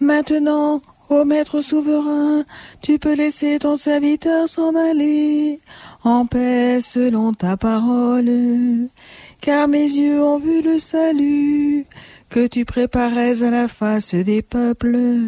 Maintenant, ô maître souverain, tu peux laisser ton serviteur s'en aller, en paix selon ta parole. Car mes yeux ont vu le salut que tu préparais à la face des peuples.